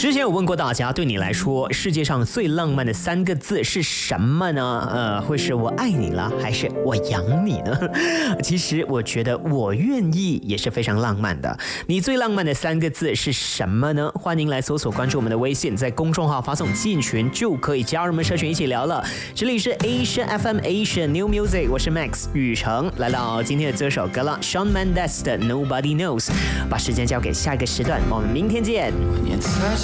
之前有问过大家，对你来说世界上最浪漫的3个字是什么呢？会是我爱你了，还是我养你呢？其实我觉得我愿意也是非常浪漫的。你最浪漫的3个字是什么呢？欢迎来搜索关注我们的微信，在公众号发送进群就可以加入我们社群一起聊了。这里是 Asian FM Asian New Music， 我是 Max 雨成，来到今天的这首歌了 ，Shawn Mendes 的 Nobody Knows。把时间交给下一个时段，我们明天见。